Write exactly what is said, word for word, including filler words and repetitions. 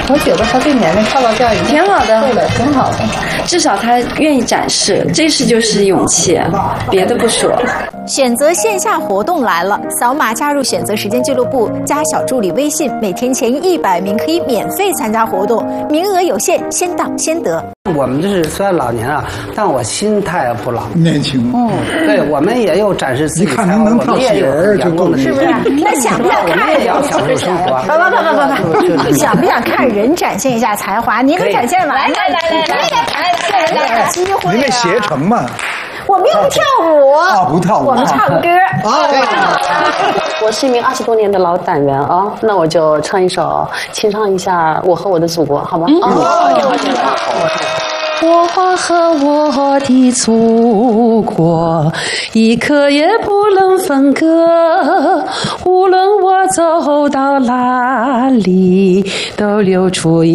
我觉得他对年龄跳到这儿已经挺好的， 对了，挺好的。 至少他愿意展示，这是就是勇气，别的不说。 选择线下活动来了，扫码加入选择时间俱乐部，加小助理微信，每天前一百名可以免费参加活动，名额有限，先到先得。 我们这是虽然老年啊，但我心态不老， 年轻。 嗯，对，我们也有展示自己才华， 你看能跳起人就够了， 是不是？那想不想看人？ 要享受生活。 不不不不不，想不想看人展现一下才华？您能展现吗？来来来来来来来来，机会。 您那携程嘛。 我们又不跳舞啊，不跳舞， 我们唱歌啊。我是一名二十多年的老党员啊，那我就唱一首，清唱一下《我和我的祖国》，好吧？嗯。 我和我的祖国，一刻也不能分割。无论我走到哪里，都流出一